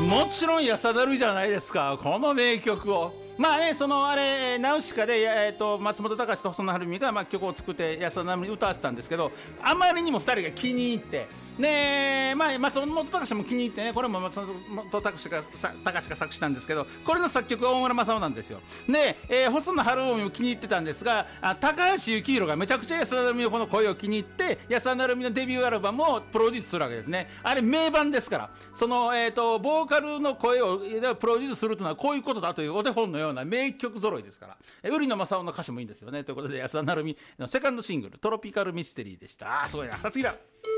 もちろん安田るじゃないですか、この名曲を。まあね、そのあれナウシカで、松本隆と細野晴臣が、曲を作って安田成美に歌わせたんですけど、あまりにも2人が気に入ってね、松本隆も気に入ってね、これも松本隆が作したんですけど、これの作曲は大村正夫なんですよ。で、細野晴臣も気に入ってたんですが、高橋幸宏がめちゃくちゃ安田成美のこの声を気に入って安田成美のデビューアルバムをプロデュースするわけですね。あれ名盤ですから、その、ボーカルの声をプロデュースするというのはこういうことだというお手本のような名曲揃いですから。売野正夫の歌詞もいいんですよね。ということで安田成美のセカンドシングルトロピカルミステリーでした。すごいな。次だ。